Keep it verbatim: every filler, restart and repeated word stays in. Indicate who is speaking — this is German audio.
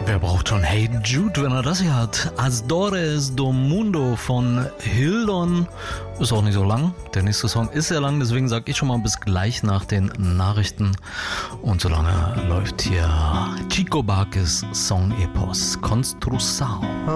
Speaker 1: Wer braucht schon Hey Jude, wenn er das hier hat? Azores do Mundo von Hildon. Ist auch nicht so lang. Der nächste Song ist sehr lang, deswegen sage ich schon mal bis gleich nach den Nachrichten. Und solange läuft hier Chico Buarque's Song Epos Construção.